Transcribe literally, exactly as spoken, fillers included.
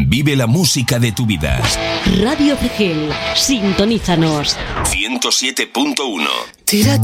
Vive la música de tu vida. Radio Cegel, sintonízanos. ciento siete punto uno. Tírate